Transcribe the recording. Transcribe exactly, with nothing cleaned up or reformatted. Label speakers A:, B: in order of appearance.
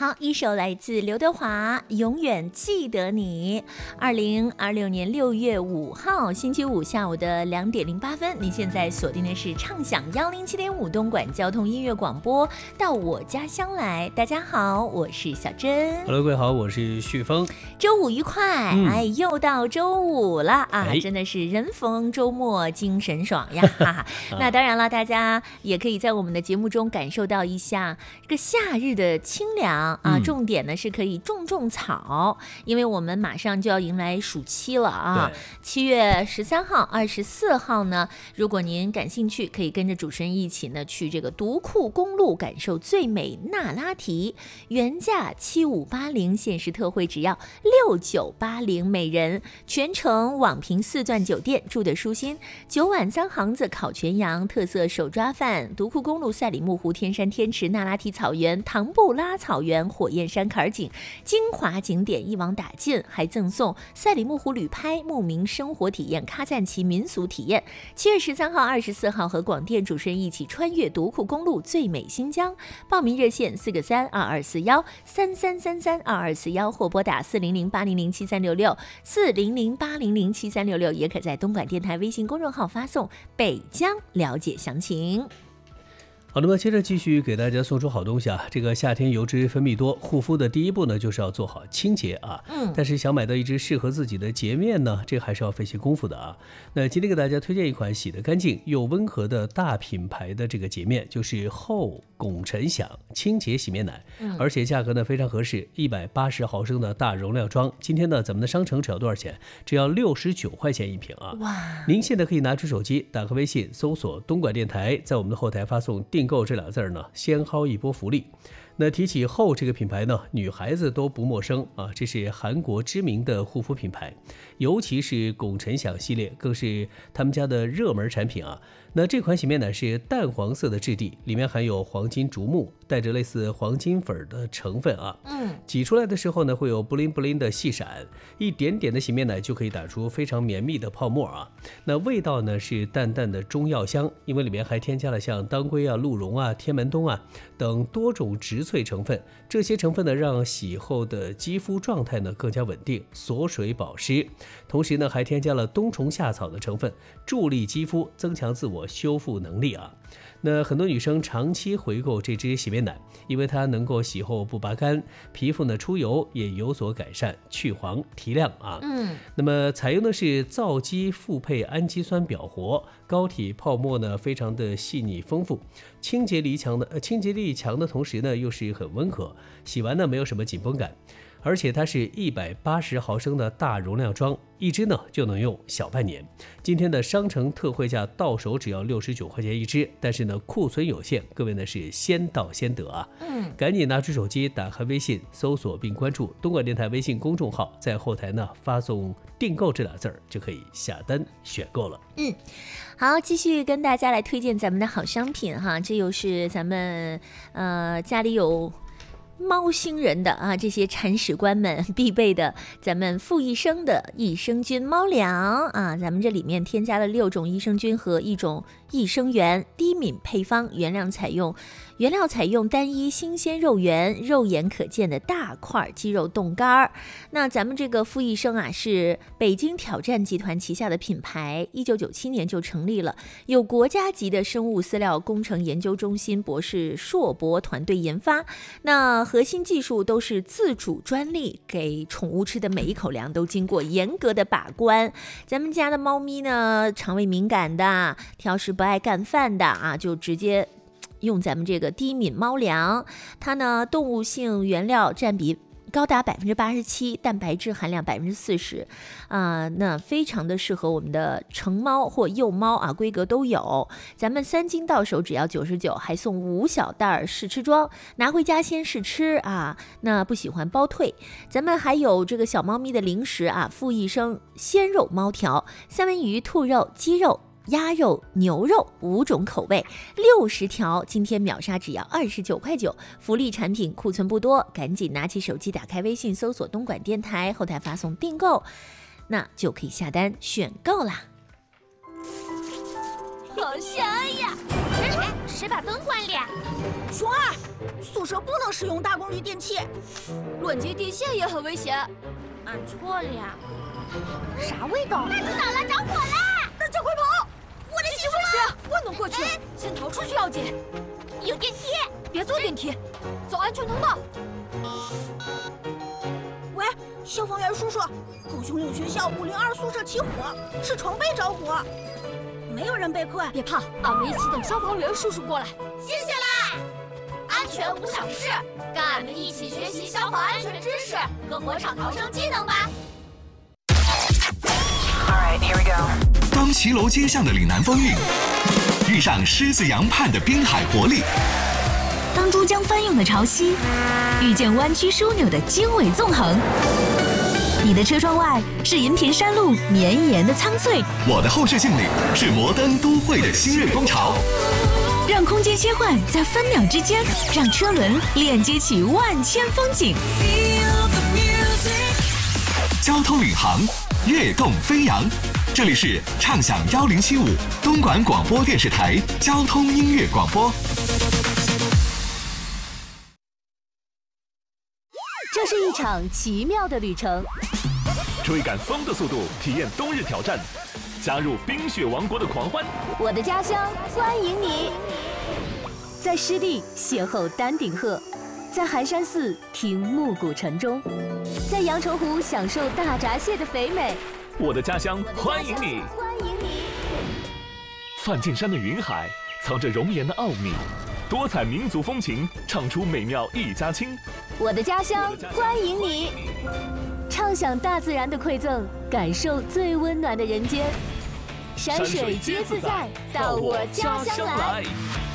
A: 好，一首来自刘德华《永远记得你》。二零二六年六月五号星期五下午的两点零八分，你现在锁定的是畅享幺零七点五东莞交通音乐广播，到我家乡来。大家好，我是小珍。
B: Hello， 各位好，我是旭峰。
A: 周五愉快，嗯、哎，又到周五了啊、哎！真的是人逢周末精神爽呀！哈哈。那当然了，大家也可以在我们的节目中感受到一下这个夏日的清凉。啊，重点呢是可以种种草，因为我们马上就要迎来暑期了啊。七月十三号、二十四号呢，如果您感兴趣，可以跟着主持人一起呢去这个独库公路感受最美那拉提，原价七五八零，限时特惠只要六九八零每人，全程网评四钻酒店，住得舒心，九碗三行子烤全羊，特色手抓饭，独库公路赛里木湖天山天池那拉提草原唐布拉草原。火焰山坎景精华景点一网打尽，还赠送赛里木湖旅拍、牧民生活体验、喀赞其民俗体验。七月十三号、二十四号和广电主持人一起穿越独库公路最美新疆。报名热线四个三二二四幺三三三三二二四幺，或拨打四零零八零零七三六六四零零八零零七三六六，也可在东莞电台微信公众号发送北疆了解详情。
B: 好，那么接着继续给大家送出好东西啊！这个夏天油脂分泌多，护肤的第一步呢，就是要做好清洁啊。嗯。但是想买到一支适合自己的洁面呢，这还是要费些功夫的啊。那今天给大家推荐一款洗得干净又温和的大品牌的这个洁面，就是后拱辰享清洁洗面奶，嗯、而且价格呢非常合适，一百八十毫升的大容量装。今天呢，咱们的商城只要多少钱？只要六十九块钱一瓶啊！哇！您现在可以拿出手机，打开微信，搜索东莞电台，在我们的后台发送订购这俩字呢，先薅一波福利。那提起后这个品牌呢，女孩子都不陌生啊，这是韩国知名的护肤品牌，尤其是拱辰享系列更是他们家的热门产品啊。那这款洗面奶是淡黄色的质地，里面含有黄金竹木，带着类似黄金粉的成分啊。嗯，挤出来的时候呢，会有布灵布灵的细闪，一点点的洗面奶就可以打出非常绵密的泡沫啊。那味道呢是淡淡的中药香，因为里面还添加了像当归啊、鹿茸啊、天门冬啊等多种植萃成分，这些成分呢让洗后的肌肤状态呢更加稳定，锁水保湿。同时呢还添加了冬虫夏草的成分，助力肌肤增强自我修复能力啊。那很多女生长期回购这支洗面奶，因为它能够洗后不拔干，皮肤呢出油也有所改善，去黄提亮啊。嗯，那么采用的是皂基复配氨基酸表活，膏体泡沫呢非常的细腻丰富，清洁力强的呃清洁力强的同时呢又是很温和，洗完呢没有什么紧绷感。而且它是一百八十毫升的大容量装，一支呢就能用小半年。今天的商城特惠价到手只要六十九块钱一支，但是呢库存有限，各位呢是先到先得啊。嗯，赶紧拿出手机，打开微信，搜索并关注东莞电台微信公众号，在后台呢发送订购这俩字儿，就可以下单选购了。
A: 嗯，好，继续跟大家来推荐咱们的好商品哈，这又是咱们呃家里有猫星人的啊，这些铲屎官们必备的咱们富益生的益生菌猫粮啊，咱们这里面添加了六种益生菌和一种益生元，低敏配方，原料采用原料采用单一新鲜肉源，肉眼可见的大块鸡肉冻干。那咱们这个富益生啊，是北京挑战集团旗下的品牌，一九九七年就成立了，有国家级的生物饲料工程研究中心博士硕博团队研发。那核心技术都是自主专利，给宠物吃的每一口粮都经过严格的把关。咱们家的猫咪呢，肠胃敏感的，挑食不爱干饭的啊，就直接用咱们这个低敏猫粮，它呢动物性原料占比高达百分之八十七，蛋白质含量百分之四十，啊，那非常的适合我们的成猫或幼猫啊，规格都有。咱们三斤到手只要九十九，还送五小袋试吃装，拿回家先试吃啊，那不喜欢包退。咱们还有这个小猫咪的零食啊，富益生鲜肉猫条、三文鱼、兔肉、鸡肉、鸭肉、牛肉五种口味，六十条，今天秒杀只要二十九块九。福利产品库存不多，赶紧拿起手机，打开微信，搜索东莞电台，后台发送订购，那就可以下单选购啦。
C: 好香呀！ 谁把灯关了？
D: 熊二，宿舍不能使用大功率电器，
C: 乱接电线也很危险。按错了呀。啥味道？
D: 那知道了，着火啦！大家快跑！我的媳妇儿，不能过去，先逃出去要紧。
C: 有电梯，
D: 别坐电梯，走安全通道。喂，消防员叔叔，高雄有学校五零二宿舍起火，是床被着火，没有人被困，
C: 别怕，俺们一起等消防员叔叔过来。
E: 谢谢啦！安全无小事，跟俺们一起学习消防安全知识和火场逃生技能吧。
F: Alright, here we go.
G: 当骑楼街巷的岭南风韵遇上狮子洋畔的滨海活力，
H: 当珠江翻涌的潮汐遇见弯曲枢纽的经纬纵横，你的车窗外是银屏山路绵延的苍翠，
G: 我的后视镜里是摩登都会的新锐风潮。
H: 让空间切换在分秒之间，让车轮链接起万千风景。
G: 交通领航，跃动飞扬。这里是畅享幺零七五东莞广播电视台交通音乐广播。
H: 这是一场奇妙的旅程，
I: 追赶风的速度，体验冬日挑战，加入冰雪王国的狂欢。
H: 我的家乡欢迎你，在湿地邂逅丹顶鹤，在寒山寺听暮鼓晨钟，在阳澄湖享受大闸蟹的肥美。
I: 我的家乡欢迎你，
H: 欢迎你。
I: 梵净山的云海藏着容颜的奥秘，多彩民族风情唱出美妙一家亲。
H: 我的家乡欢迎你，畅享大自然的馈赠，感受最温暖的人间。山水皆自在，到我家乡来。